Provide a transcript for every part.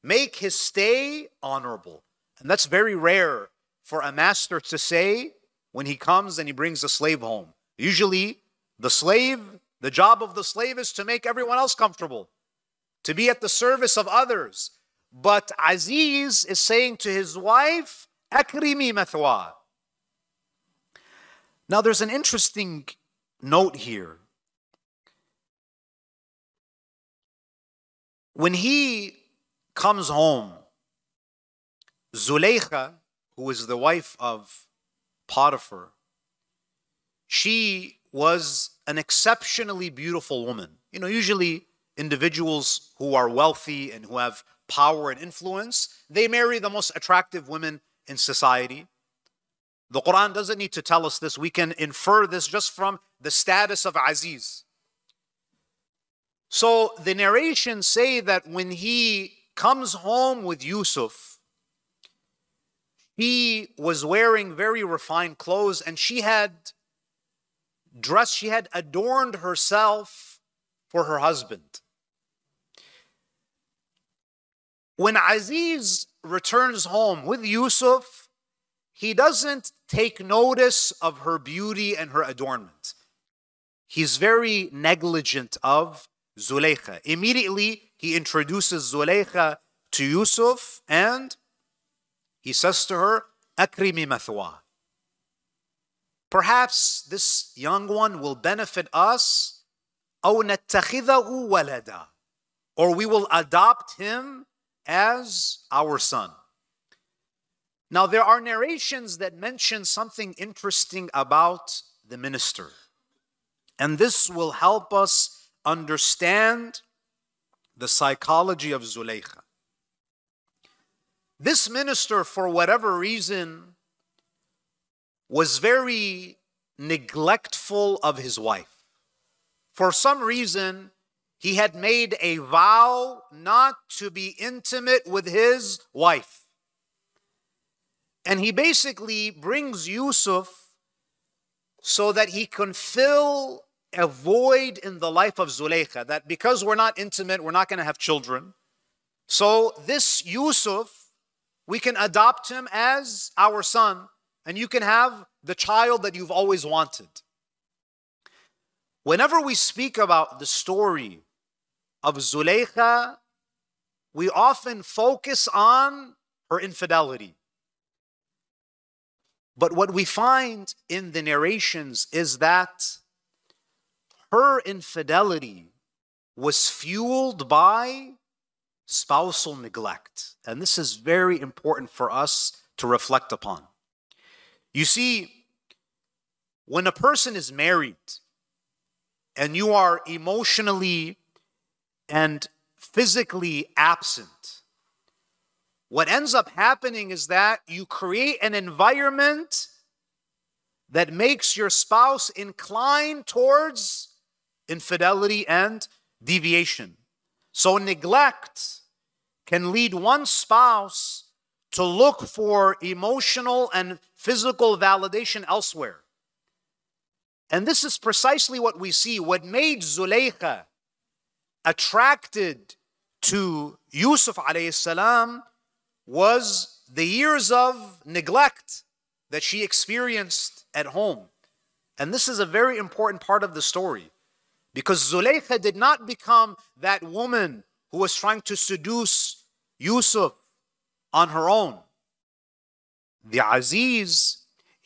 make his stay honorable. And that's very rare for a master to say when he comes and he brings a slave home. Usually, the job of the slave is to make everyone else comfortable, to be at the service of others. But Aziz is saying to his wife, Akrimi mathwa. Now there's an interesting note here. When he comes home, Zulaykha, who is the wife of Potiphar, she was an exceptionally beautiful woman. Usually individuals who are wealthy and who have power and influence, they marry the most attractive women in society. The Quran doesn't need to tell us this. We can infer this just from the status of Aziz. So the narrations say that when he comes home with Yusuf, he was wearing very refined clothes and she had adorned herself for her husband. When Aziz returns home with Yusuf, he doesn't take notice of her beauty and her adornment. He's very negligent of Zulaykha. Immediately, he introduces Zulaykha to Yusuf and he says to her, Akrimi mathwa. Perhaps this young one will benefit us, أو نتخذه ولدا, or we will adopt him as our son. Now there are narrations that mention something interesting about the minister. And this will help us understand the psychology of Zulaykha. This minister, for whatever reason, was very neglectful of his wife. For some reason, he had made a vow not to be intimate with his wife. And he basically brings Yusuf so that he can fill a void in the life of Zulaykha, that because we're not intimate, we're not going to have children. So this Yusuf, we can adopt him as our son, and you can have the child that you've always wanted. Whenever we speak about the story of Zulaykha, we often focus on her infidelity. But what we find in the narrations is that her infidelity was fueled by spousal neglect. And this is very important for us to reflect upon. You see, when a person is married and you are emotionally and physically absent, what ends up happening is that you create an environment that makes your spouse incline towards infidelity and deviation. So neglect can lead one spouse to look for emotional and physical validation elsewhere. And this is precisely what we see. What made Zulaykha attracted to Yusuf alayhi salam was the years of neglect that she experienced at home. And this is a very important part of the story, because Zulaykha did not become that woman who was trying to seduce Yusuf on her own. The Aziz,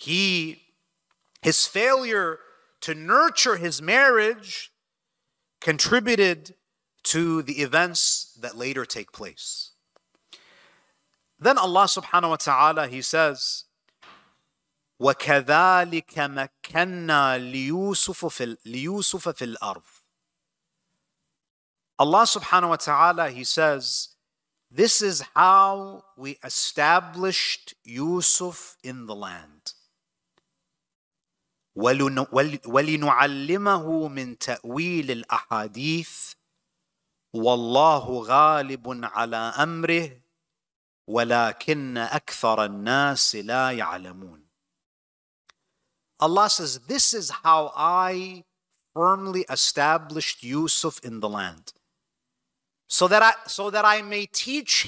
his failure to nurture his marriage contributed to the events that later take place. Then Allah subhanahu wa ta'ala, He says, وَكَذَلِكَ مَكَّنَّا لِيُوسُفَ فِي الْأَرْضِ. Allah subhanahu wa ta'ala, He says, this is how we established Yusuf in the land. وَلِنُعَلِّمَهُ مِنْ تَأْوِيلِ الْأَحَادِيثِ وَاللَّهُ غَالِبٌ عَلَى أَمْرِهِ وَلَكِنَّ أَكْثَرَ النَّاسِ لَا يَعْلَمُونَ. Allah says, this is how I firmly established Yusuf in the land, so that I may teach